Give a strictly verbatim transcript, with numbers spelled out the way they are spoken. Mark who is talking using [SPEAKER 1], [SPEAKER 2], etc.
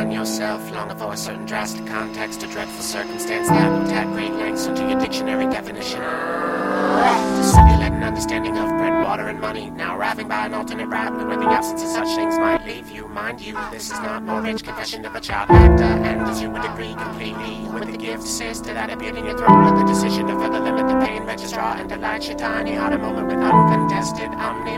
[SPEAKER 1] find yourself longing for a certain drastic context, a dreadful circumstance that will tag great lengths into your dictionary definition. To simulate an understanding of bread, water, and money, now arriving by an alternate route where the absence of such things might leave you. Mind you, this is not Mortgage Confession of a Child Actor, and as you would agree completely with the gift sister that appeared in your throat, with the decision to further limit the pain registrar and delight your tiny heart a moment with uncontested omni